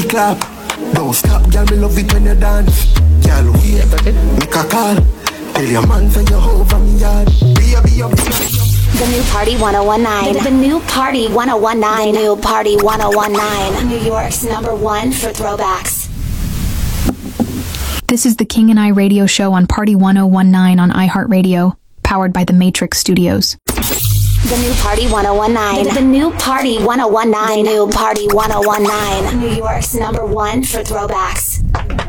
clap. Don't stop, girl, me love it when you dance. Girl, wait, make a call. Tell your man for your over me yard. Be a The new Party 1019. The new Party 1019. The new Party 1019. New York's #1 for throwbacks. This is the King and I radio show on Party 1019 on iHeartRadio, powered by the Matrix Studios. The new Party 1019. The new Party 1019. The new Party 1019. New York's #1 for throwbacks.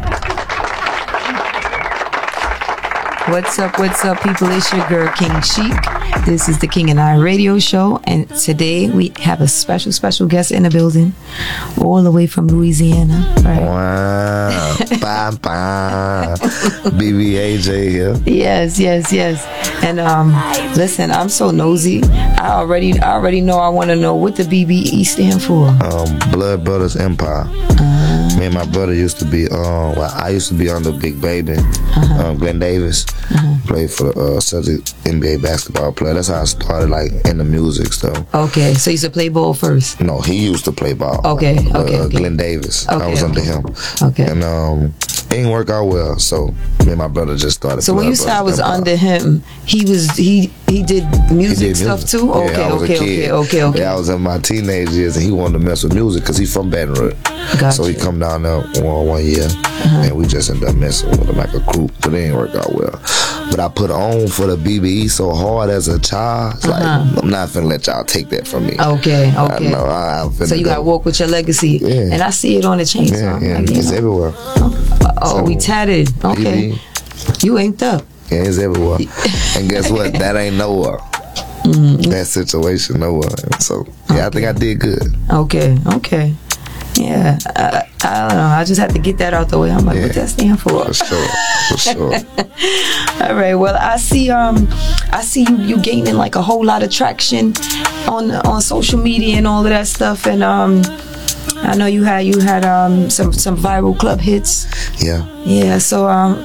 What's up, people? It's your girl, King Chic. This is the King and I radio show, and today we have a special guest in the building, all the way from Louisiana. Right? Wow. Bye. BBAJ here. Yes. And listen, I'm so nosy. I already know. I want to know what the BBE stand for. Blood Brothers Empire. Me and my brother used to be I used to be under Big Baby, Glenn Davis. Played for the Celtics NBA basketball player. That's how I started, like, in the music stuff. Okay, so you used to play ball first? No, he used to play ball. Okay. Glenn Davis. I was under him. Okay. And it didn't work out well, so me and my brother just started. So when you said I was under him, he did music stuff too? Yeah, Okay. Yeah, I was in my teenage years, and he wanted to mess with music because he's from Baton Rouge. Gotcha. So he come down there one year, and we just ended up messing with him like a group, but it didn't work out well. But I put on for the BBE so hard as a child. It's like, I'm not finna let y'all take that from me. Okay. So you gotta walk with your legacy. Yeah. And I see it on the chain. Yeah. It's everywhere. So, we tatted. Okay. BBE. You inked up. Yeah, it's everywhere. And guess what? That ain't nowhere. That situation nowhere. So, I think I did good. Okay. Yeah, I don't know. I just have to get that out the way. I'm like, what that stand for? For sure. All right. Well, I see you gaining like a whole lot of traction on social media and all of that stuff. And I know you had some viral club hits. Yeah. So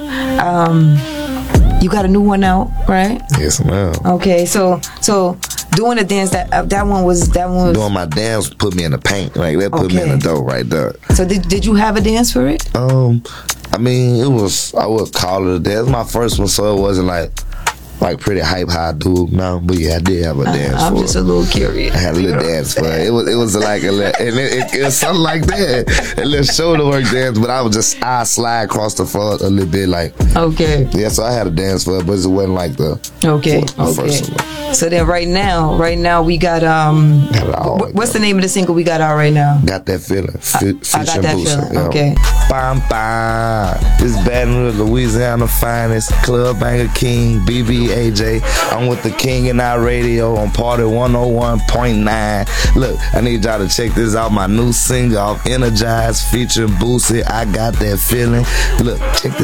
you got a new one out, right? Yes, ma'am. Okay. So doing a dance, that one was doing my dance put me in the paint. Like, that put me in the dough right there. So did you have a dance for it? I mean, I would call it a dance. My first one, so it wasn't like pretty hype how I do now. But yeah, I did have a dance I'm for just it. a little curious. I had a little dance for it. It was like a little, and it was something like that. A little shoulder work dance, but I slide across the front a little bit, like. Okay. Yeah, so I had a dance for it, but it wasn't like the first one. So then right now we got what's the name of the single we got out right now? Got That Feeling. I got that feeling. Okay. Bam. This Baton Rouge, Louisiana finest, Club Banger King, BBAJ. I'm with the King and I radio on Party 101.9. Look, I need y'all to check this out. My new single off Energize featuring Boosie. I Got That Feeling. Look, check this